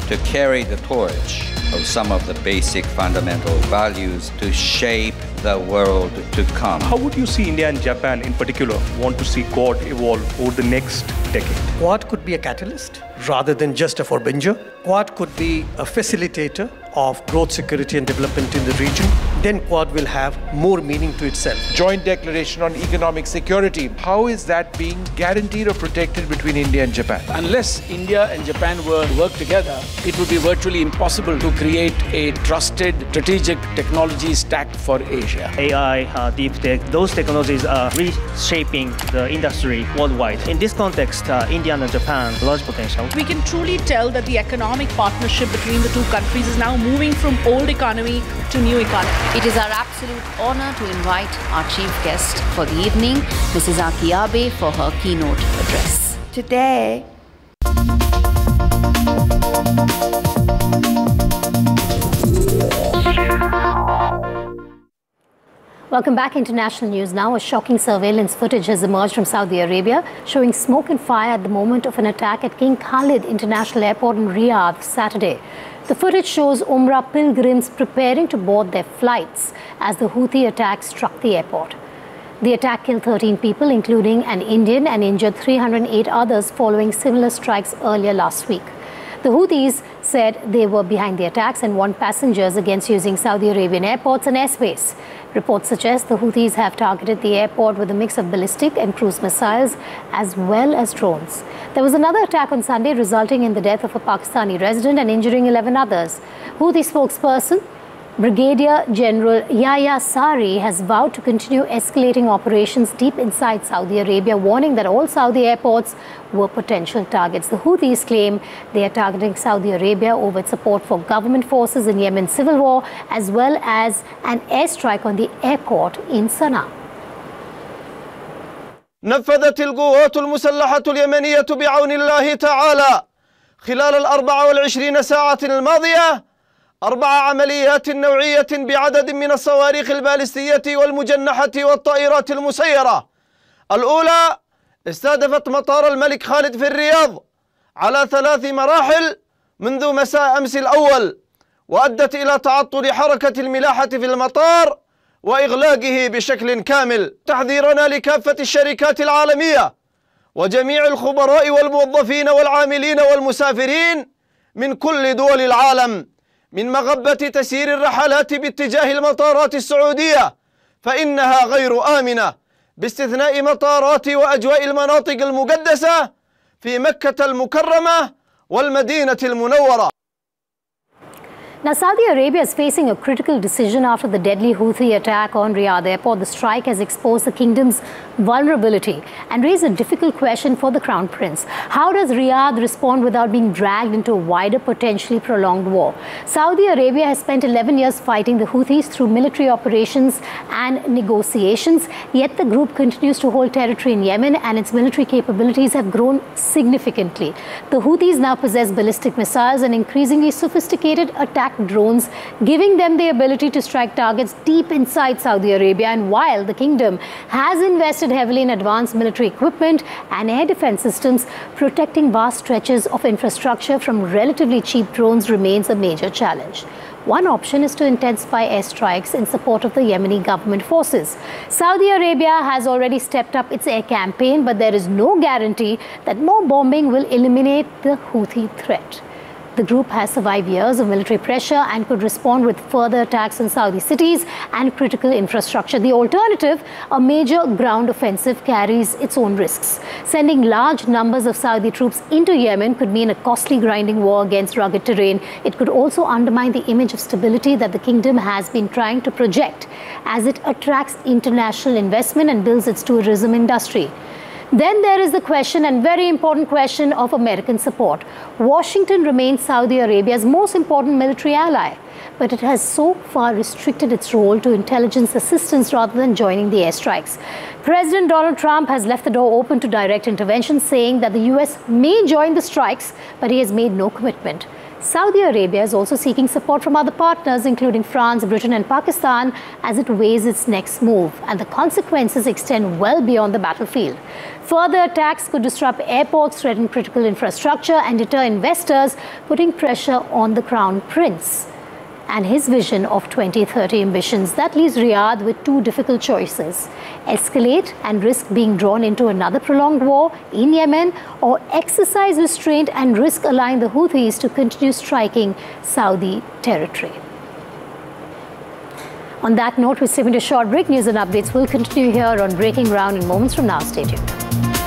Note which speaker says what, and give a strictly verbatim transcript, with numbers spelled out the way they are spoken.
Speaker 1: to carry the torch of some of the basic fundamental values to shape the world to come.
Speaker 2: How would you see India and Japan in particular want to see Quad evolve over the next decade?
Speaker 3: Quad could be a catalyst rather than just a forbinger. Quad could be a facilitator of growth, security and development in the region. Then Quad will have more meaning to itself.
Speaker 4: Joint declaration on economic security. How is that being guaranteed or protected between India and Japan?
Speaker 5: Unless India and Japan were to work together, it would be virtually impossible to create a trusted strategic technology stack for Asia.
Speaker 6: A I, uh, deep tech, those technologies are reshaping the industry worldwide. In this context, uh, India and Japan, large potential.
Speaker 7: We can truly tell that the economic partnership between the two countries is now moving from old economy to new economy.
Speaker 8: It is our absolute honor to invite our chief guest for the evening, Missus Akie Abe, for her keynote address.
Speaker 9: Today,
Speaker 10: Welcome back. International news now. A shocking surveillance footage has emerged from Saudi Arabia showing smoke and fire at the moment of an attack at King Khalid International Airport in Riyadh Saturday. The footage shows Umrah pilgrims preparing to board their flights as the Houthi attack struck the airport. The attack killed thirteen people, including an Indian, and injured three hundred eight others following similar strikes earlier last week. The Houthis said they were behind the attacks and warned passengers against using Saudi Arabian airports and airspace. Reports suggest the Houthis have targeted the airport with a mix of ballistic and cruise missiles as well as drones. There was another attack on Sunday resulting in the death of a Pakistani resident and injuring eleven others. Houthi spokesperson Brigadier General Yahya Sari has vowed to continue escalating operations deep inside Saudi Arabia, warning that all Saudi airports were potential targets. The Houthis claim they are targeting Saudi Arabia over its support for government forces in Yemen's civil war, as well as an airstrike on the airport in Sana'a.
Speaker 11: نفذت القوات المسلحة اليمنية بعون الله تعالى خلال الأربع والعشرين ساعة الماضية أربع عمليات نوعية بعدد من الصواريخ البالستية والمجنحة والطائرات المسيرة. الأولى استهدفت مطار الملك خالد في الرياض على ثلاث مراحل منذ مساء أمس الأول، وأدت إلى تعطل حركة الملاحة في المطار وإغلاقه بشكل كامل. تحذيرنا لكافة الشركات العالمية وجميع الخبراء والموظفين والعاملين والمسافرين من كل دول العالم من مغبة تسيير الرحلات باتجاه المطارات السعودية، فإنها غير آمنة باستثناء مطارات وأجواء المناطق المقدسة في مكة المكرمة والمدينة المنورة.
Speaker 10: Now, Saudi Arabia is facing a critical decision after the deadly Houthi attack on Riyadh Airport. The strike has exposed the kingdom's vulnerability and raised a difficult question for the Crown Prince. How does Riyadh respond without being dragged into a wider, potentially prolonged war? Saudi Arabia has spent eleven years fighting the Houthis through military operations and negotiations, yet the group continues to hold territory in Yemen and its military capabilities have grown significantly. The Houthis now possess ballistic missiles and increasingly sophisticated attack drones, giving them the ability to strike targets deep inside Saudi Arabia. And while the kingdom has invested heavily in advanced military equipment and air defense systems, protecting vast stretches of infrastructure from relatively cheap drones remains a major challenge. One option is to intensify airstrikes in support of the Yemeni government forces. Saudi Arabia has already stepped up its air campaign, but there is no guarantee that more bombing will eliminate the Houthi threat. The group has survived years of military pressure and could respond with further attacks on Saudi cities and critical infrastructure. The alternative, a major ground offensive, carries its own risks. Sending large numbers of Saudi troops into Yemen could mean a costly grinding war against rugged terrain. It could also undermine the image of stability that the kingdom has been trying to project as it attracts international investment and builds its tourism industry. Then there is the question, and very important question, of American support. Washington remains Saudi Arabia's most important military ally, but it has so far restricted its role to intelligence assistance rather than joining the airstrikes. President Donald Trump has left the door open to direct intervention, saying that the U S may join the strikes, but he has made no commitment. Saudi Arabia is also seeking support from other partners, including France, Britain and Pakistan, as it weighs its next move, and the consequences extend well beyond the battlefield. Further attacks could disrupt airports, threaten critical infrastructure and deter investors, putting pressure on the Crown Prince and his vision of twenty thirty ambitions. That leaves Riyadh with two difficult choices: escalate and risk being drawn into another prolonged war in Yemen, or exercise restraint and risk allowing the Houthis to continue striking Saudi territory. On that note, we're stepping to a short break. News and updates will continue here on Breaking Ground in moments from now. Stay tuned.